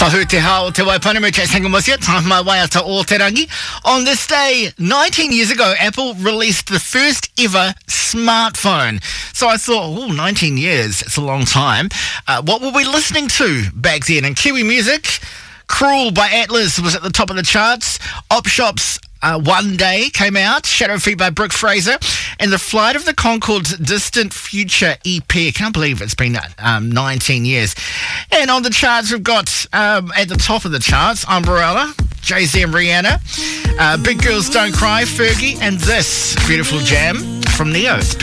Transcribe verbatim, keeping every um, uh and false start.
Tahu te hao te Waipanamu, Jack Sangamosia, time my way out to Ōtērangi. On this day, nineteen years ago, Apple released the first ever smartphone. So I thought, oh, nineteen years, it's a long time. Uh, what were we listening to back then? And Kiwi music, Cruel by Atlas was at the top of the charts. Op Shop's Uh, One Day came out, Shadow Feet by Brooke Fraser, and the Flight of the Conchords Distant Future E P. I can't believe it's been um, nineteen years. And on the charts, we've got um, at the top of the charts, Umbrella, Jay-Z and Rihanna, uh, Big Girls Don't Cry, Fergie, and this beautiful jam from Neo. It's